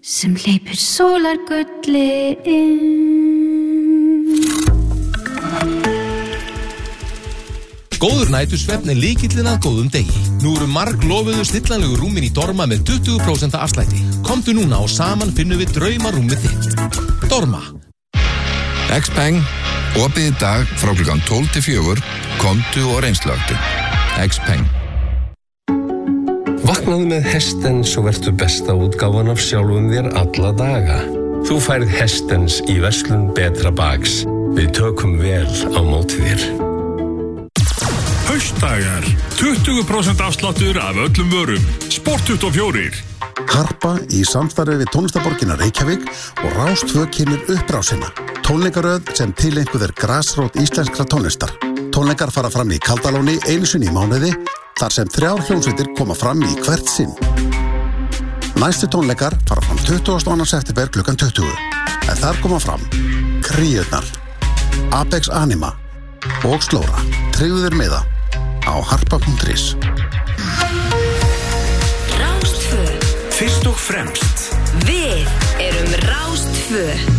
sem hleypur sólargulli inn. Góður nætursvefn lykillinn að góðum degi. Nú eru marglofuðu stillanlegu rúmin í Dorma með 20% afslætti. Komdu núna og saman finnum við draumarúmið þitt. Dorma. Xpeng, opið í dag frá klukkan 12 til 4, komdu og reynslögdu. Xpeng. Vaknaðu með Hestens og vertu besta útgáfan af sjálfum þér alla daga. Þú færð Hestens í verslun Betra Bags. Við tökum vel á móti þér. Haustdagar. 20% afsláttur af öllum vörum. Sport 24. Harpa í samstarfi við tónlistarborgina Reykjavík og Rás 2 kynnir upprásina. Tónleikaröð sem tileinkuð grasrót íslenskra tónlistar. Tónleikar fara fram í Kaldalóni einu sinni í mánuði, þar sem 3 hljómsveitir koma fram í hvert sinn. Næstu tónleikar fara fram 22. september klukkan 20. En þar koma fram Kríurnar, Apex Anima og Slóra. Tryggðu þér miða á harpa.is. Rás 2. Fyrst og fremst. Við erum Rás 2.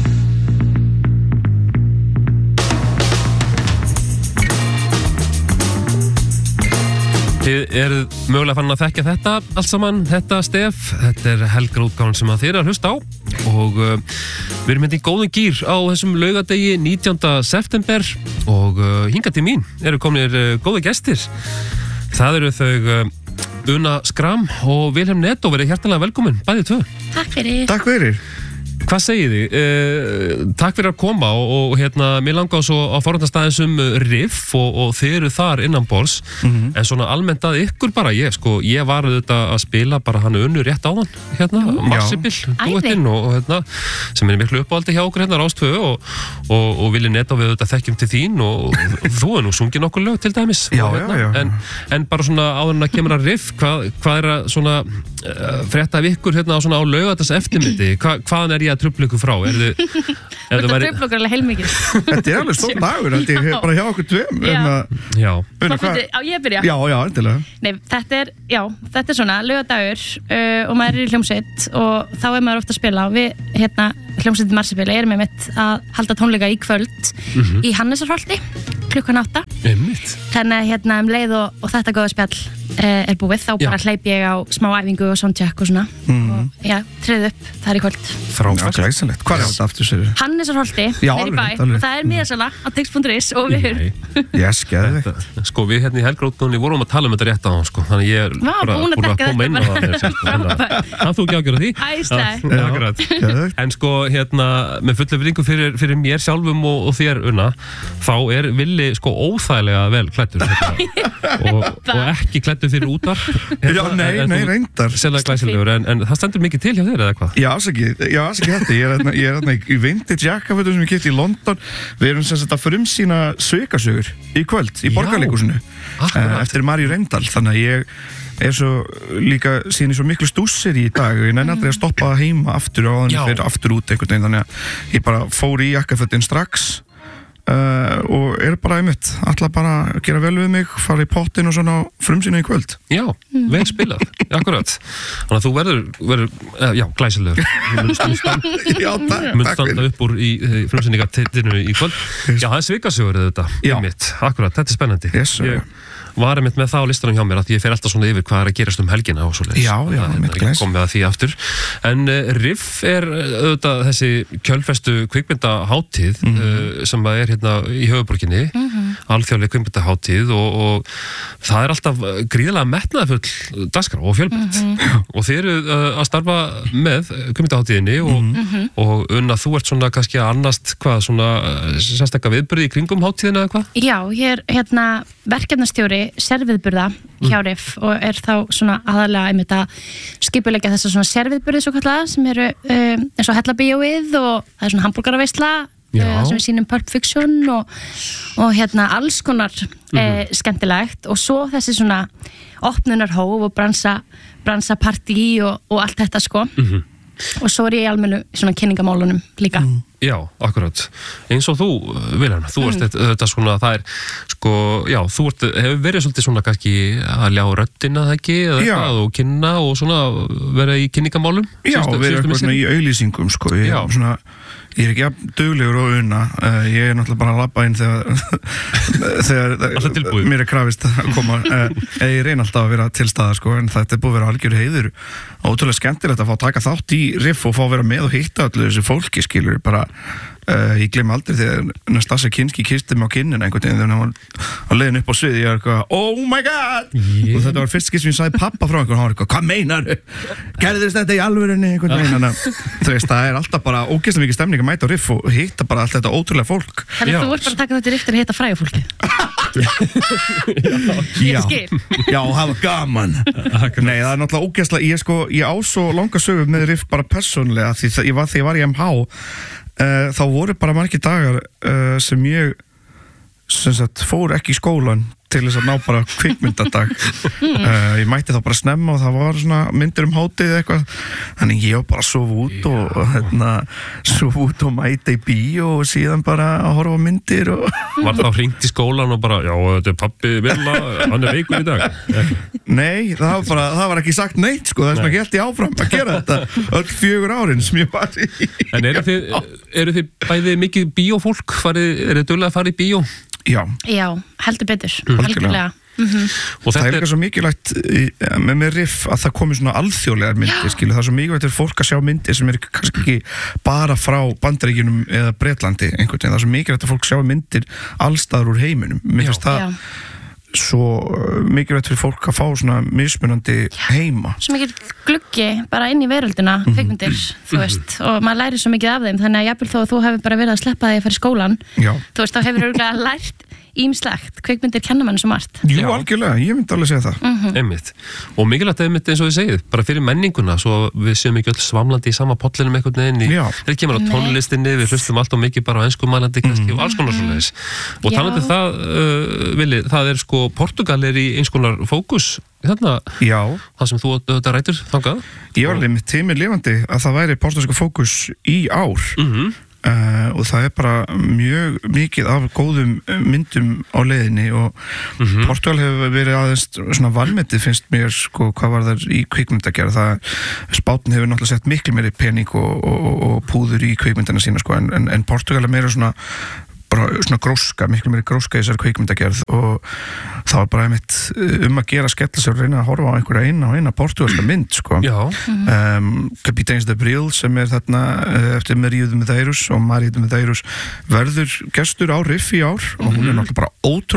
Þið eruð mögulega fann að þekkja þetta allt saman, þetta stef. Þetta er helgarútgáfan sem að þið eru að hlusta á og við erum í góðum gír á þessum laugardegi 19. september og hingað til mín eru komnir góði gestir. Það eru þau Una Skram og Vilhelm Netto, verið hjartanlega velkomin, bæði tvö. Takk fyrir. Takk fyrir. Hvað segið þið? Takk fyrir að koma og mér langaði svo að forvöndastæðisum riff og þið eru þar innanborðs en svona almennt að ykkur bara ég var auðvitað að spila bara hann Unnu rétt áðan Marsibil, duettinn og sem er miklu uppáhaldi hjá okkur Rás 2 og Villi Netto við auðvitað þekkjum til þín og þú er nú sungið nokkur lög til dæmis en bara svona áður en að kemur að riff hvað er að svona frétta af ykkur á laugardags eftirmyndi hvaðan er ég að trufla ykkur frá? Þetta trufla okkur alveg heilmikið. Þetta er alveg stór dagur, þetta er bara hjá okkur tveim. Já. Á ég að byrja? Já, endilega. Nei, þetta er svona laugardagur og maður er í hljómsveit og þá er maður ofta að spila og við hljómsveitin Marsibil erum með mitt að halda tónleika í kvöld í Hannesarholti klukkan 8. Þannig að leið og þetta góða spjall er búið, þá bara hleyp ég á smá æfingu og soundcheck og svona og treð upp þar í kvöld. Frábært. Glæsilegt. Hvað er þetta aftur sér? Hannesarholti, er í bæ og það er miðasala á tix.is og við Yes, geðveikt. Við í helgarútgáfunni vorum að tala þetta rétt á hann þannig ég er bara búin að koma inn á það þú ekki ágjör á því? Æslega. En með fullu virðingu fyrir mér sjálfum og þér Una þá er Villi óþægilega vel klæddur og ekki klæddur fyrir útvarp. Nei, reyndar. Sérlega glæsilegur, en það stendur mikið til hjá þér eða hvað? Já, afsakið þetta. Ég er í vintage jakkafötum sem ég keypti í London. Við erum sem sagt að frumsýna Sveikasögur í kvöld, í Borgarleikhúsinu, eftir Maríu Reyndal. Þannig að ég er svo líka síðan í svo miklu stússir í dag og ég nenni aldrei að stoppa heima aftur og áðan fyrir aftur út einhvern veginn. Þannig að ég bara fór í jakkafötin strax og er bara ætla bara að gera vel við mig, fara í pottin og svona frumsýna í kvöld. Já, vel spilað, akkurat. Þannig að þú verður glæsilegur. Mun standa upp úr í frumsýningatitinu í kvöld. Já, það er Sveikasögur þetta. Akkurat, þetta er spennandi. Ég var einmitt með það á listanum hjá mér að ég fer alltaf svona yfir hvað er að gerast helgina og svoleiðis. Já, mitt glæs. Komið að því aftur. En riff er auðvitað þessi kjölfestu kvikmyndahátíð sem er í höfuborginni, alþjóðleg kvikmyndahátíð og það er alltaf gríðarlega metnaðarfull dagskrá og fjölbreytt. Og þið eru að starfa með kvikmyndahátíðinni og Una, þú ert svona kannski að annast hvað svona sérstakka viðburði í kringum hátíðina eða hvað? Já, ég er verkefnastjóri sérviðburða hjá RIF og er þá svona aðalega einmitt að skipuleggja þessa svona sérviðburði svo kallaða sem eru eins og Hellabíóið og það er svona hamborgaraveisla sem við sýnum Pulp Fiction og alls konar skemmtilegt og svo þessi svona opnunarhóf og bransapartí og allt þetta og svo er ég í almennu svona kynningamálunum líka Já, akkurat. Eins og þú, Vilhelm, þú ert þetta svona, það sko, já, þú hefur verið svolítið svona kannski að ljá röddina það ekki, eða eitthvað, og kynna og svona vera í kynningamálum. Já, vera eitthvað svona í auglýsingum, sko. Ég ekki jafn duglegur og unna. Ég náttúrulega bara að labba inn þegar mér krafist að koma. Ég reyna alltaf að vera til staðar, sko, en þetta búið að vera algjör heiður. Ótrúlega skemmtilegt að fá að taka þátt í riff og fá að vera með og hitta allir þessi fólki, skilur, bara ég gleym aldrei þegar Nastasia Kinski kyssti mig á kinnina einhvern veginn þegar hann var á leiðin upp á svið, ég var eitthvað, oh my god og þetta var fyrst skil sem ég sagði pappa frá einhvern, hann var eitthvað, hvað meinar gerðist þetta í alvörunni einhvern veginn, þú veist, það alltaf bara ógeðslega mikið stemning að mæta á riff og hitta bara allt þetta ótrúlega fólk. Þannig þú ert bara að taka þetta í riff til að hitta fræga fólki. Já, hafa gaman. Nei, það náttúrulega ógeðslega, ég á svo langa sögu með riff bara persónulega, því þegar ég var í MH þá voru bara margir dagar sem ég fór ekki í skólan til þess að ná bara kvikmyndadag ég mætti þá bara snemma og það var svona myndir hátið eitthvað þannig ég var bara svo út og mæti í bíó og síðan bara að horfa á myndir og Var þá hringt í skólan og bara já, þetta pappi Villa, hann veikur í dag Nei, það var ekki sagt neitt sko, það sem ekki held ég áfram að gera þetta öll 4 árin sem ég var í En eru þið bæði mikið bíófólk, eru þið duglega að fara í bíó? Já, heldur betur, helgurlega Og það eitthvað svo mikilvægt með riff að það komi svona alþjóðlegar myndir skilu, það er svo mikilvægt fyrir fólk að sjá myndir sem eru kannski ekki bara frá Bandaríkjunum eða Bretlandi einhvern veginn, það er svo mikilvægt að fólk sjá myndir allstaðar úr heiminum, mér finnst það svo mikilvægt fyrir fólk að fá svona mismunandi heima svo mikil gluggi bara inn í veröldina kvikmyndir, þú veist, og maður lærir svo mikið af þeim, þannig að jafnvel þó að þú hefur bara verið að sleppa því að fara í skólan þú veist, þá hefur örugglega lært ýmislegt, kvikmyndir kenna mann svo margt. Jú, algjörlega, ég myndi alveg segja það Einmitt, og mikilvægt einmitt eins og þið segið, bara fyrir menninguna svo við séum ekki öll svamlandi í sama pollinum einhvern veginn, þeir kemur á tónlistinni við hlustum allt og mikið bara á enskumælandi kannski og alls konar svoleiðis, og talandi það Vili, það sko Portugal í eins konar fókus þarna, það sem þú þetta rætur þangað? Ég var alveg mitt tímið lifandi að það væri portugalska fókus í ár og það bara mjög mikið af góðum myndum á leiðinni og Portugal hefur verið aðeins svona vanmetið finnst mér sko hvað var þar í kvikmyndagerð Spátn hefur náttúrulega sett miklu meiri pening og púður í kvikmyndana sína sko en Portugal meira svona gróska, miklu meiri gróska í þessari kvikmyndagerð og það var bara einmitt að gera skella sig og reyna að horfa á einhverja eina portugalska mynd sko. Capitães de Abril sem þarna eftir Maria de Medeiros og Maria de Medeiros verður gestur á riff í ár og hún náttúrulega bara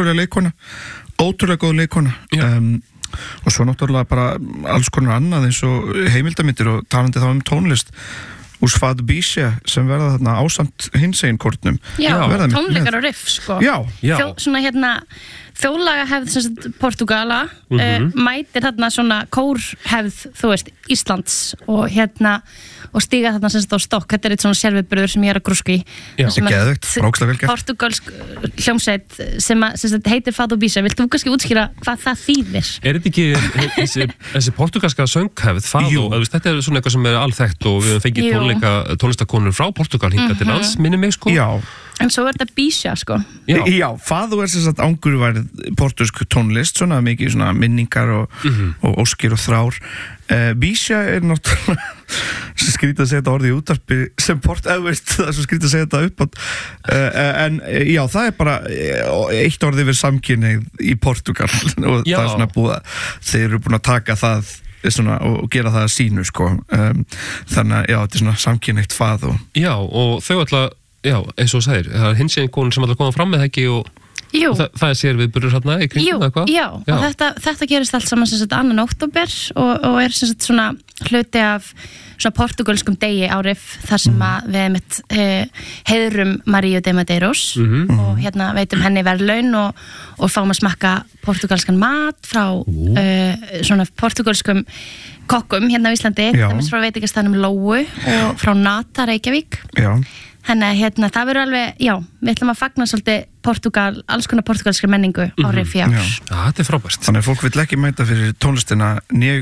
ótrúlega góð leikona og svo náttúrulega bara alls konar annað eins og heimildamindir og talandi þá tónlist Os Fado Bicha sem verða þarna ásamt hinsegin kortnum tónleikar og riff sko svona þjóðlagahefð Portugala mætir þarna svona kórhefð þú veist, Íslands og og stíga þarna á stokk, þetta eitt svona sérviðburður sem ég að grúska í portugalsk hljómsveit sem heitir Fado Bicha, vilt þú kannski útskýra hvað það þýðir? Þetta ekki þessi portugalska sönghefð Fado, þetta svona eitthvað sem alþekkt og við höfum fengið tónlistakonur frá Portugal hingað til lands, minni mig sko En svo þetta Bicha sko Já, Fado angurværð portugalsk tónlist, svona mikið svona minningar og óskir og þrár Bicha náttúrulega skrítið að segja þetta orðið í útvarpi sem það er svo skrítið að segja þetta uppátt en já, það er bara eitt orðið við samkynhneigð í Portugal og það er svona búið þeir eru búin að taka það svona, og gera það að sínu sko þannig að já, þetta er svona samkynhneigt fað Já, og þau alltaf já, eins og segir, það er hinsegin konur sem alltaf koma fram með það ekki og það er sér viðburður hérna í kringum eða hvað? Já, og þetta gerist allt saman 2. október og er svona hluti af svona portugalskum degi á riff þar sem að við heiðrum Maria de Medeiros og veitum henni verðlaun og fáum að smakka portugalskan mat frá svona portugalskum kokkum hérna á Íslandi, frá veitingastæðnum Lóu og frá Nata Reykjavík Þannig að það verður alveg, við ætlum að fagna svolítið Portugal, alls konar portugalskri menningu á riff í ár. Þetta er frábært. Þannig að fólk vill ekki mæta fyrir tónlistina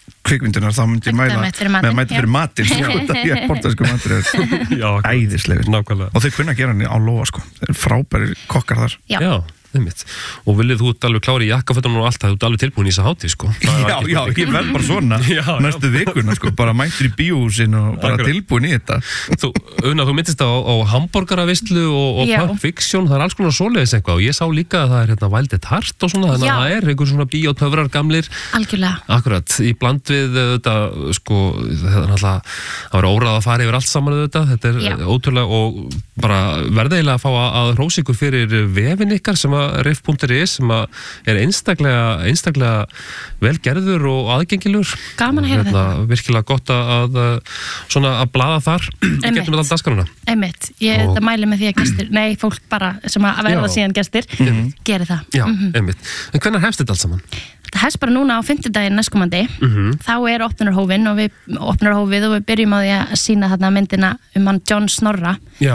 kvikmyndunar þá myndi ég mæla með að mæta fyrir matinn því portugalsku matur æðislegur nákvæmlega og þeir kunna gera hann á lóa sko, þeir eru frábæri kokkar þar Já, einmitt. Og viljið þú alveg klári í jakkafötunum og allt það, þú ert alveg tilbúin í þessa hátíð sko. Já, ég verð bara svona næstu vikuna sko, bara mættur í bíóhúsin og bara tilbúin í þetta Þú myndist á hamborgaravislu og Pulp Fiction, það er alls konar svoleiðis eitthvað og ég sá líka að það er hérna Wild at Heart og svona, þannig að það er einhver svona bíótöfrar gamlir Algjörlega Akkurat, í bland við þetta sko, það var órað að fara yfir allt saman þetta er ótrúlega og bara verðeilega að fá að hrósa ykkur fyrir vefin ykkar sem riff.is sem er einstaklega vel gerður og aðgengilur Gaman að heyra þetta Virkilega gott að blaða þar í getum við allt daskaruna Einmitt, þetta mæli með því að gestir fólk bara sem að verða síðan gestir geri það Já, einmitt En hvenær hefst þetta allt saman? Þetta hefst bara núna á 5. daginn næstkomandi þá er opnunarhófið og við byrjum á því að sýna þarna myndina hann John Snorra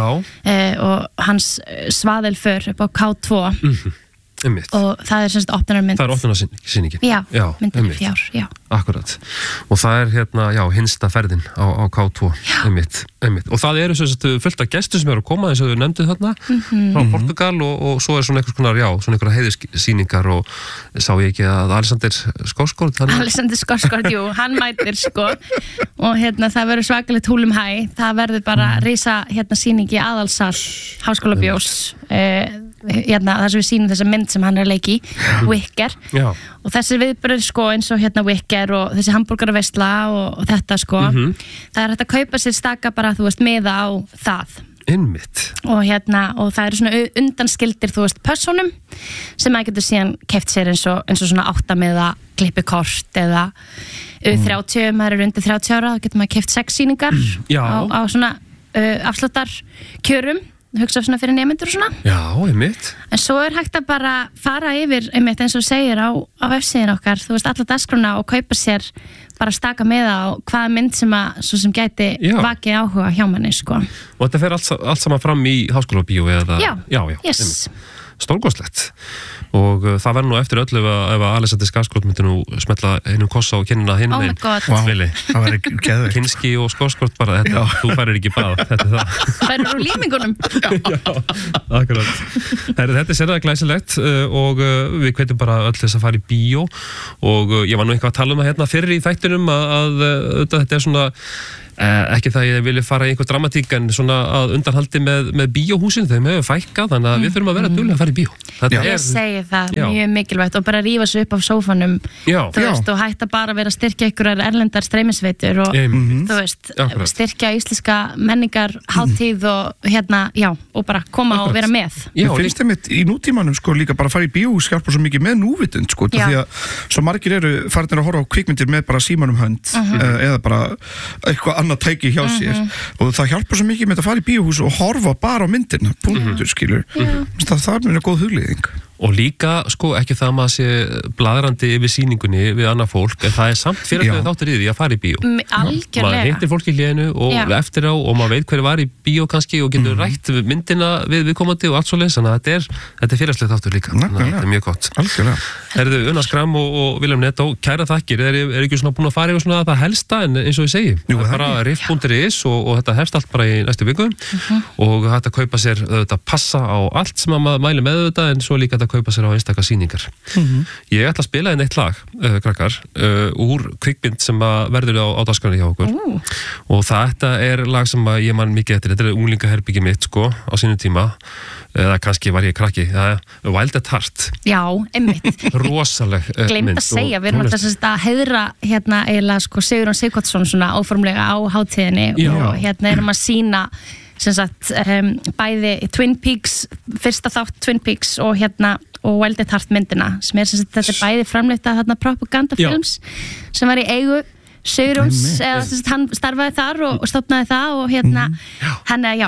og hans svaðilför upp á K2 og það er semst opnunarmynd Það er opnunarsýningin Já, myndin fjár Akkurat og það er hérna, hinsta ferðin á K2 einmitt og það eru semst fullt af gestur sem eru að koma eins og þau nefndu þarna frá Portugal og svo er svona einhvers konar svona einhverja heiðursýningar og sá ég ekki að Alexander Skarsgård, jú, hann mætir sko og hérna það verður svakalegt húlum hæ það verður bara risa hérna sýning í aðalsal Háskóla Bjós þar sem við sýnum þessa mynd sem hann er að leiki Wicker og þessi viðbröð sko eins og hérna Wicker og þessi hamburgaraveisla og þetta sko það er hægt að kaupa sér staka bara þú veist miða á það Einmitt og það eru svona undanskildir þú veist persónum sem maður getur síðan keypt sér eins og svona 8 miða klippikort eða 30 maður er undir 30 ára þá getur maður keypt 6 sýningar á svona afsláttar kjörum hugsa svona fyrir nemendur og svona Já, einmitt En svo er hægt að bara fara yfir einmitt eins og segir á vefsíðin okkar þú veist alla dagskrona og kaupa sér bara staka með á hvaða mynd sem gæti vakið áhuga hjá manni sko Og þetta fer allt saman fram í Háskóla Bíó eða Já, yes. Stórgóðslegt og það verður nú eftir öllu ef Alexander Skarsgård myndi nú smetla einum kossa og kynna hinn megin það verður geðveikt Kinski og Skarsgård bara þú færir ekki bað þetta er það færir úr límingunum Akkurat Þetta er sérlega glæsilegt og við hvetjum bara öll þess að fara í bíó og ég var nú eitthvað að tala um það hérna fyrir í þættinum að þetta er svona ekki það ég vilja fara í einhver dramatík en svona að undanhaldi með bíóhúsin þeim hefur fækkað þannig að við þurfum að vera duglega að fara í bíó Ég segi það, mjög mikilvægt og bara rífa sig upp af sófanum þú veist og hætta bara að vera að styrkja einhverjar erlendar streymisveitur og þú veist, styrkja íslenska menningar hátíð og hérna, og bara koma og vera með Mér finnst það í nútímanum sko líka bara að fara í bíóhús hjálpa svo mikið með núvitund sko því að svo margir eru farinir að horfa á kvikmyndir með bara símanum hönd eða bara eitthvað annað tæki hjá sér og það hjálpar svo mikið með að fara í bíóhús og horfa bara á myndina, punktur skilur það er mjög góð hugleiðing og líka, sko, ekki það að maður sé bladrandi yfir sýningunni við annað fólk en það er samt fyrir að þáttur í því að fara í bíó Algjörlega Maður hittir fólk í hlénu og eftir á og maður veit hverju var í bíó kannski og getur rætt myndina við viðkomandi og allt svo leys, þannig að þetta er fyrirslegt þáttur líka þannig að þetta er mjög gott Herðu, Unnar Skram og William Netto, kæra þakkir er ekki svona búin að fara yfir svona það helsta en eins og ég segi, bara riff.is og þetta hefst allt bara í næstu viku og þetta kaupa sér þetta passa á allt sem maður mæli með þetta en svo líka þetta kaupa sér á einstakar sýningar Ég ætla að spila einn eitt lag krakkar, úr kvikmynd sem verður á dagskránni hjá okkur og þetta er lag sem ég man mikið eftir, þetta er unglingaherbyggi mitt sko á sínum tíma eða kannski var ég krakki, Wild at Heart Já, einmitt Rosaleg mynd Gleymd að segja, við erum alltaf að heiðra hérna eiginlega sko Sigurjón Sighvatsson svona áformlega á hátíðinni og hérna erum að sýna sem sagt bæði Twin Peaks, fyrsta þátt Twin Peaks og hérna og Wild at Heart myndina sem er sem sagt þetta bæði framleitt að þarna propagandafilms sem var í eigu Sigurjóns eða sem sagt hann starfaði þar og stofnaði það og hérna hann við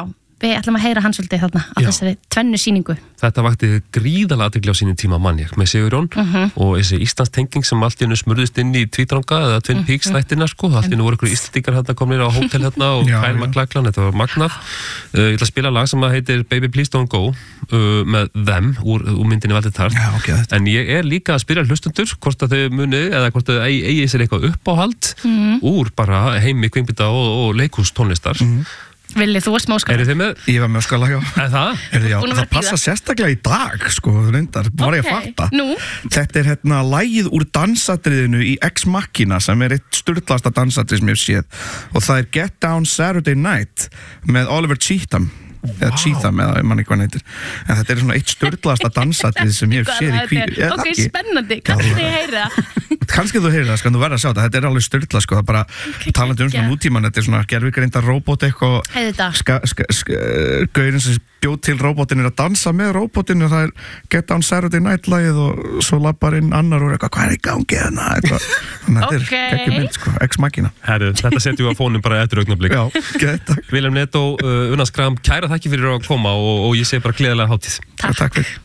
við ætlum að heyra hann svolítið þarna á þessari tvennu sýningu. Þetta vakti gríðalega athygli á sínum tíma mann ég með Sigurjón og þessi Íslandstenging sem allt í einu smurðist inn í Tvítranga eða Twin Peaks þættina sko, allt í einu voru ykkur Íslandingar hérna komnir á hótel hérna og Kælmaklaklan, þetta var magnað. Ég ætla að spila lag sem að heitir Baby Please Don't Go með Them úr myndinni Valdi Tart. En ég líka að spyrja hlustundur hvort að þau muni eða hvort að eigi sér eitthvað uppáhald úr bara heimi kvikmynda og leikhústónlistar. Villi, þú varst með óskala. Eru þið með? Ég var með óskala, já. Það? Það passa sérstaklega í dag, sko, reyndar, var ég að fatta. Nú? Þetta hérna lagið úr dansatriðinu í Ex Machina sem eitt sturlasta dansatrið sem ég hef séð og það Get Down Saturday Night með Oliver Cheatham eða Cheatham eða mann ekki hvað neitir en þetta svona eitt sturlaðasta dansatrið sem ég hef séð í kvíu. Ok, spennandi, kannski ég heyri það. Kannski þú heyri það, sko, en þú verður að sjá þetta er alveg sturlað, sko, það er bara talandi svona nútíman, þetta svona gervigreinda róbót eitthvað gaurinn sem bjóð til róbótinn að dansa með róbótinn og það Get Down Saturday Night lagið og svo lappar inn annar og hvað í gangi þarna þannig að þetta ekki mynd, sko, Ex Machina. Herru, þetta setjum við á fónum bara eftir augnablik. Já, takk. Willem Netto, Unna Skram, kæra þakki fyrir að koma og ég segi bara gleðilega hátíð. Takk fyrir.